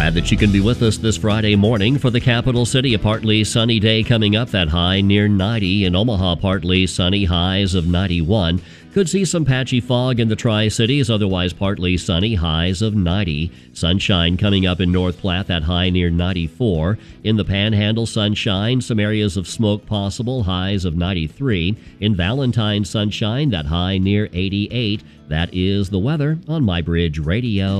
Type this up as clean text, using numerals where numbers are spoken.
Glad that you can be with us this Friday morning for the capital city. A partly sunny day coming up, that high near 90. In Omaha, partly sunny, highs of 91. Could see some patchy fog in the Tri-Cities, otherwise partly sunny, highs of 90. Sunshine coming up in North Platte, that high near 94. In the Panhandle, sunshine, some areas of smoke possible, highs of 93. In Valentine, sunshine, that high near 88. That is the weather on My Bridge Radio.